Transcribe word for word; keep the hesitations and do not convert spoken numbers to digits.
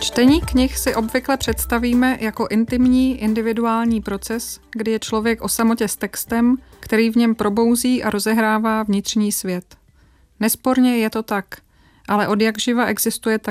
Čtení knih si obvykle představíme jako intimní, individuální proces, kdy je člověk o samotě s textem, který v něm probouzí a rozehrává vnitřní svět. Nesporně je to tak, ale odjakživa existuje také